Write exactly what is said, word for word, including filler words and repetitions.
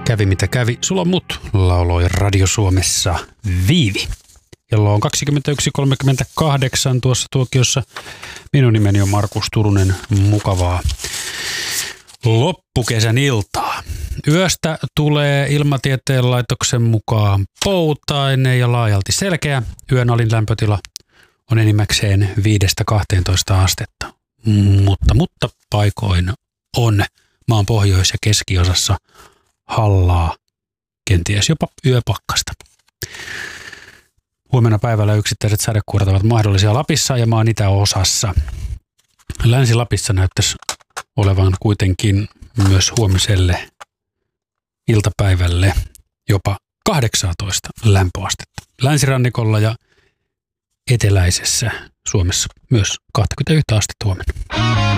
Kävi mitä kävi, sulla on mut, lauloi Radio Suomessa Viivi. Kello on kaksikymmentäyksi kolmekymmentäkahdeksan tuossa tuokiossa. Minun nimeni on Markus Turunen. Mukavaa loppukesän iltaa. Yöstä tulee Ilmatieteen laitoksen mukaan poutainen ja laajalti selkeä. Yön alin lämpötila on enimmäkseen viidestä kahteentoista astetta. Mutta, mutta paikoin on maan pohjois- ja keskiosassa hallaa, kenties jopa yöpakkasta. Huomenna päivällä yksittäiset sadekuurat ovat mahdollisia Lapissa ja maan itäosassa. Länsi-Lapissa näyttäisi olevan kuitenkin myös huomiselle iltapäivälle jopa kahdeksantoista lämpöastetta. Länsirannikolla ja eteläisessä Suomessa myös kaksikymmentäyksi astetta huomenna.